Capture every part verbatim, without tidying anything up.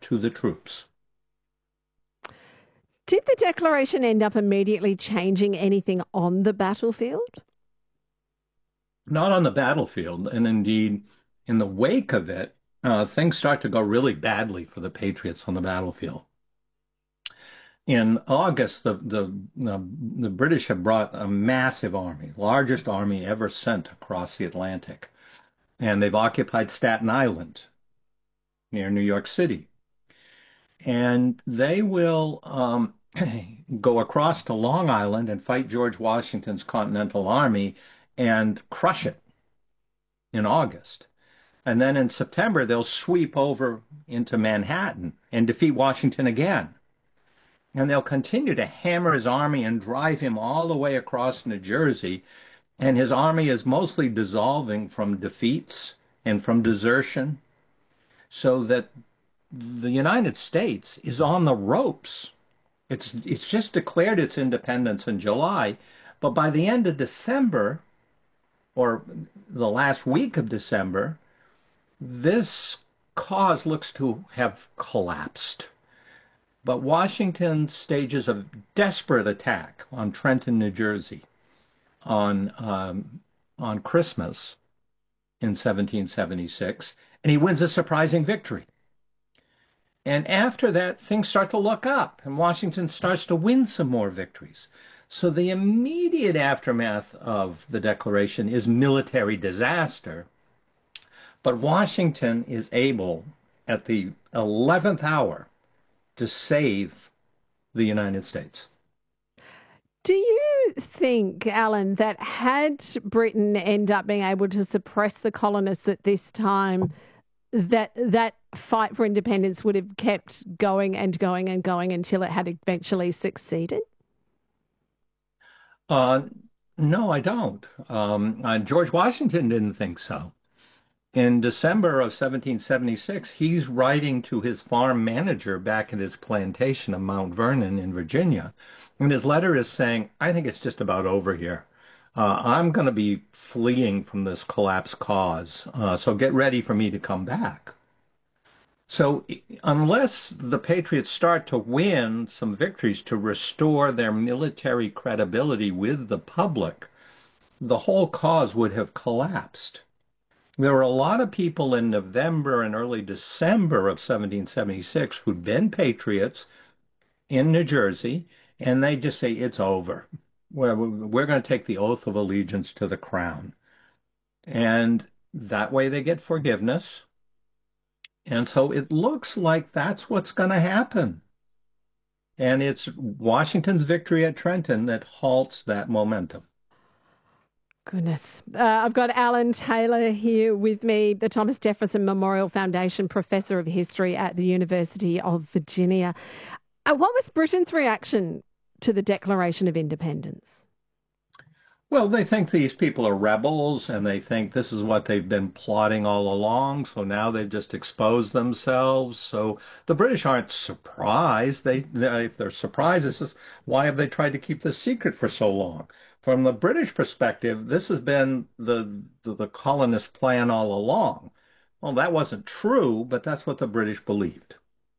to the troops. Did the declaration end up immediately changing anything on the battlefield? Not on the battlefield, and indeed, in the wake of it, uh, things start to go really badly for the Patriots on the battlefield. In August, the, the, the, the British have brought a massive army, largest army ever sent across the Atlantic. And they've occupied Staten Island near New York City. And they will um, go across to Long Island and fight George Washington's Continental Army and crush it in August. And then in September, they'll sweep over into Manhattan and defeat Washington again. And they'll continue to hammer his army and drive him all the way across New Jersey. And his army is mostly dissolving from defeats and from desertion, so that the United States is on the ropes. It's, it's just declared its independence in July, but by the end of December, or the last week of December, this cause looks to have collapsed. But Washington stages a desperate attack on Trenton, New Jersey, on um, on Christmas in seventeen seventy-six, and he wins a surprising victory. And after that, things start to look up, and Washington starts to win some more victories. So the immediate aftermath of the Declaration is military disaster, but Washington is able, at the eleventh hour, to save the United States. Do you think, Alan, that had Britain end up being able to suppress the colonists at this time, that that fight for independence would have kept going and going and going until it had eventually succeeded? Uh, no, I don't. Um, uh, George Washington didn't think so. In December of seventeen seventy-six, he's writing to his farm manager back at his plantation of Mount Vernon in Virginia. And his letter is saying, I think it's just about over here. Uh, I'm going to be fleeing from this collapsed cause, uh, so get ready for me to come back. So unless the Patriots start to win some victories to restore their military credibility with the public, the whole cause would have collapsed. There were a lot of people in November and early December of seventeen seventy-six who'd been patriots in New Jersey, and they just say, it's over. We're, we're going to take the oath of allegiance to the crown. And that way they get forgiveness. And so it looks like that's what's going to happen. And it's Washington's victory at Trenton that halts that momentum. Goodness. Uh, I've got Alan Taylor here with me, the Thomas Jefferson Memorial Foundation Professor of History at the University of Virginia. Uh, what was Britain's reaction to the Declaration of Independence? Well, they think these people are rebels, and they think this is what they've been plotting all along, so now they've just exposed themselves. So the British aren't surprised. They, they if they're surprised, it's just, why have they tried to keep this secret for so long? From the British perspective, this has been the, the, the colonist plan all along. Well, that wasn't true, but that's what the British believed.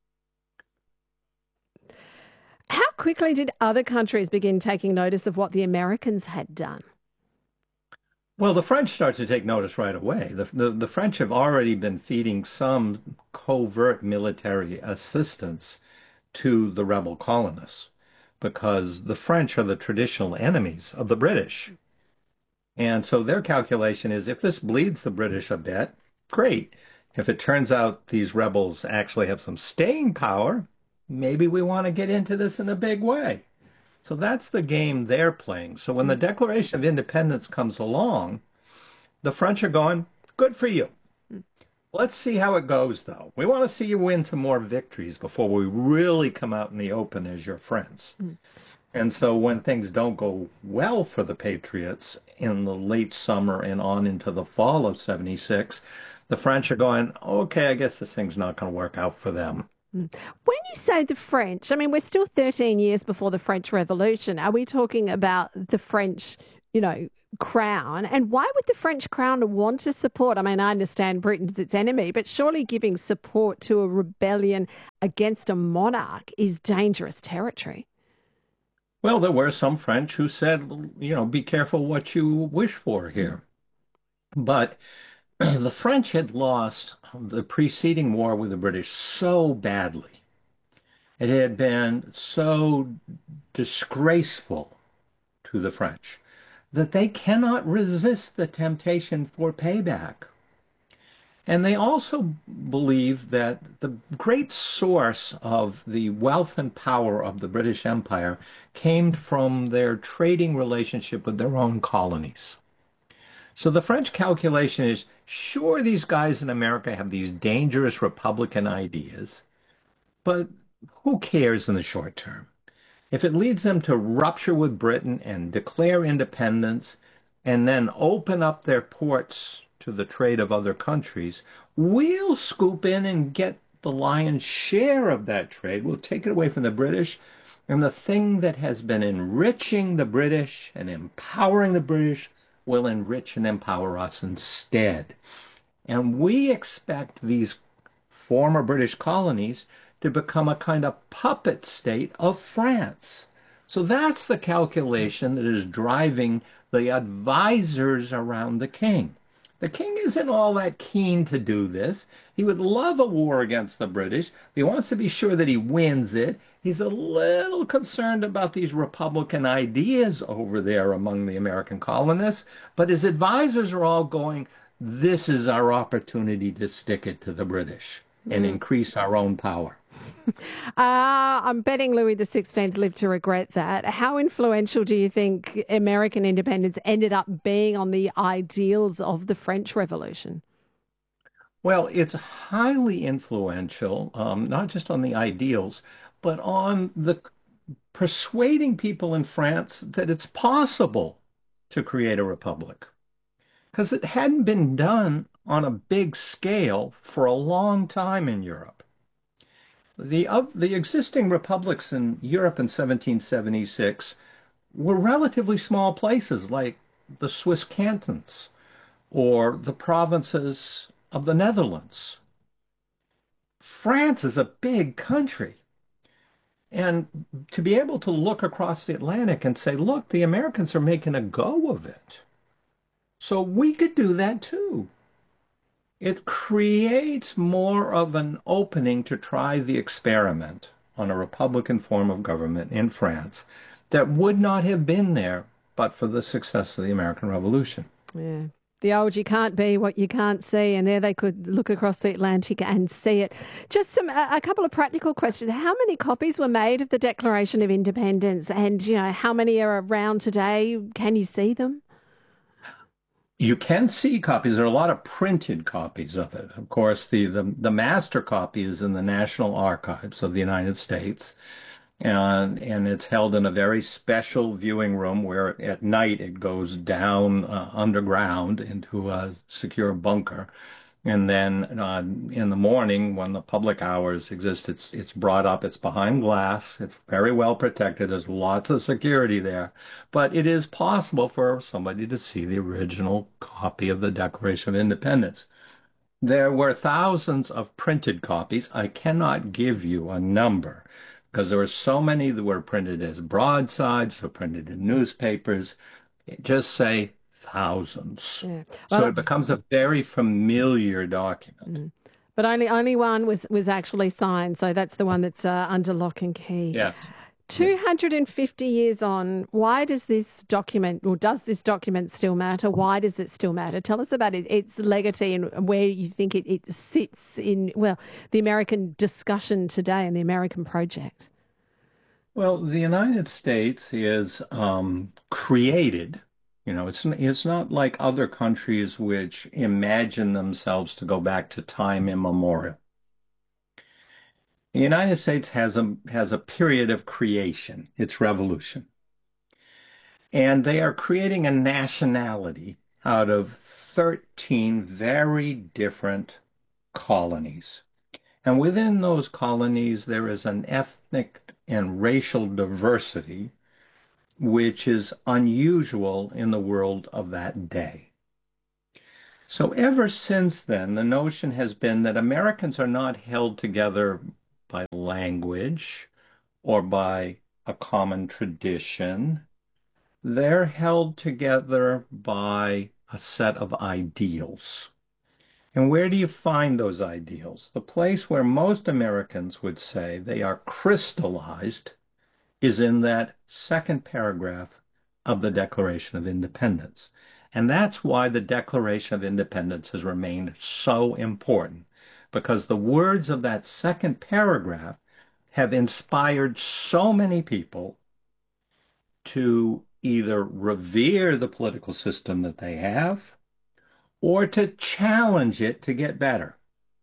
How quickly did other countries begin taking notice of what the Americans had done? Well, the French start to take notice right away. The, the, the French have already been feeding some covert military assistance to the rebel colonists, because the French are the traditional enemies of the British. And so their calculation is, if this bleeds the British a bit, great. If it turns out these rebels actually have some staying power, maybe we want to get into this in a big way. So that's the game they're playing. So when the Declaration of Independence comes along, the French are going, good for you. Let's see how it goes, though. We want to see you win some more victories before we really come out in the open as your friends. Mm. And so when things don't go well for the Patriots in the late summer and on into the fall of seventy-six, the French are going, okay, I guess this thing's not going to work out for them. When you say the French, I mean, we're still thirteen years before the French Revolution. Are we talking about the French, you know, crown. And why would the French crown want to support? I mean, I understand Britain's its enemy, but surely giving support to a rebellion against a monarch is dangerous territory. Well, there were some French who said, you know, be careful what you wish for here. But the French had lost the preceding war with the British so badly. It had been so disgraceful to the French that they cannot resist the temptation for payback. And they also believe that the great source of the wealth and power of the British Empire came from their trading relationship with their own colonies. So the French calculation is, sure, these guys in America have these dangerous Republican ideas, but who cares in the short term? If it leads them to rupture with Britain and declare independence and then open up their ports to the trade of other countries, we'll scoop in and get the lion's share of that trade. We'll take it away from the British. And the thing that has been enriching the British and empowering the British will enrich and empower us instead. And we expect these former British colonies to become a kind of puppet state of France. So that's the calculation that is driving the advisors around the king. The king isn't all that keen to do this. He would love a war against the British. He wants to be sure that he wins it. He's a little concerned about these Republican ideas over there among the American colonists, but his advisors are all going, this is our opportunity to stick it to the British and Mm. increase our own power. Uh, I'm betting Louis the sixteenth lived to regret that. How influential do you think American independence ended up being on the ideals of the French Revolution? Well, it's highly influential, um, not just on the ideals, but on the persuading people in France that it's possible to create a republic. Because it hadn't been done on a big scale for a long time in Europe. The, uh, the existing republics in Europe in seventeen seventy-six were relatively small places like the Swiss cantons or the provinces of the Netherlands. France is a big country. And to be able to look across the Atlantic and say, look, the Americans are making a go of it. So we could do that too. It creates more of an opening to try the experiment on a Republican form of government in France that would not have been there but for the success of the American Revolution. Yeah. The old you can't be what you can't see, and there they could look across the Atlantic and see it. Just some a, a couple of practical questions. How many copies were made of the Declaration of Independence, and you know how many are around today? Can you see them? You can see copies. There are a lot of printed copies of it. Of course, the, the, the master copy is in the National Archives of the United States. And, and it's held in a very special viewing room where at night it goes down uh, underground into a secure bunker. And then uh, in the morning, when the public hours exist, it's it's brought up. It's behind glass. It's very well protected. There's lots of security there. But it is possible for somebody to see the original copy of the Declaration of Independence. There were thousands of printed copies. I cannot give you a number because there were so many that were printed as broadsides, were printed in newspapers. Just say thousands. Yeah. So Well, it becomes a very familiar document. mm. But only only one was was actually signed, so that's the one that's uh, under lock and key. Yes. Yeah. two hundred fifty years on, why does this document, or does this document still matter? Why does it still matter? Tell us about it, its legacy and where you think it, it sits in, well, the American discussion today and the American project. Well, the United States is um, created. You know, it's it's not like other countries which imagine themselves to go back to time immemorial. The United States has a has a period of creation, its revolution. And they are creating a nationality out of thirteen very different colonies. And within those colonies, there is an ethnic and racial diversity which is unusual in the world of that day. So ever since then, the notion has been that Americans are not held together by language or by a common tradition. They're held together by a set of ideals. And where do you find those ideals? The place where most Americans would say they are crystallized is in that second paragraph of the Declaration of Independence. And that's why the Declaration of Independence has remained so important, because the words of that second paragraph have inspired so many people to either revere the political system that they have or to challenge it to get better.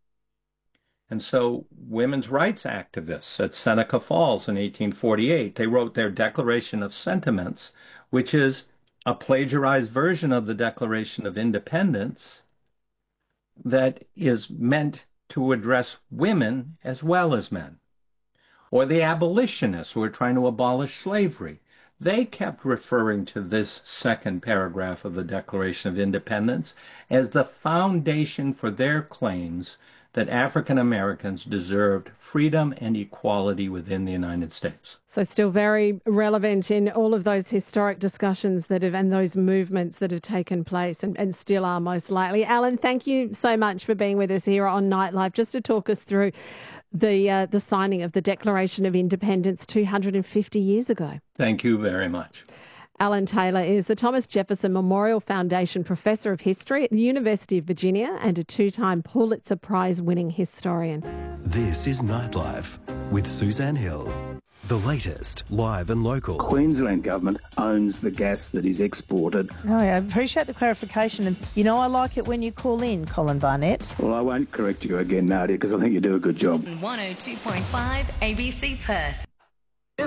And so women's rights activists at Seneca Falls in eighteen forty-eight, they wrote their Declaration of Sentiments, which is a plagiarized version of the Declaration of Independence that is meant to address women as well as men. Or the abolitionists who are trying to abolish slavery. They kept referring to this second paragraph of the Declaration of Independence as the foundation for their claims that African Americans deserved freedom and equality within the United States. So still very relevant in all of those historic discussions that have and those movements that have taken place and, and still are most likely. Alan, thank you so much for being with us here on Nightlife, just to talk us through the uh, the signing of the Declaration of Independence two hundred fifty years ago. Thank you very much. Alan Taylor is the Thomas Jefferson Memorial Foundation Professor of History at the University of Virginia and a two-time Pulitzer Prize-winning historian. This is Nightlife with Suzanne Hill. The latest, live and local. Queensland Government owns the gas that is exported. No, I appreciate the clarification. And, you know, I like it when you call in, Colin Barnett. Well, I won't correct you again, Nadia, because I think you do a good job. one oh two point five A B C Perth.